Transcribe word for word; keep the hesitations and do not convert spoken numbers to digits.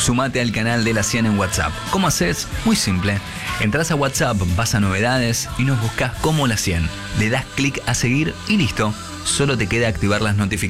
Sumate al canal de La cien en WhatsApp. ¿Cómo haces? Muy simple. Entrás a WhatsApp, vas a novedades y nos buscas como La cien. Le das clic a seguir y listo. Solo te queda activar las notificaciones.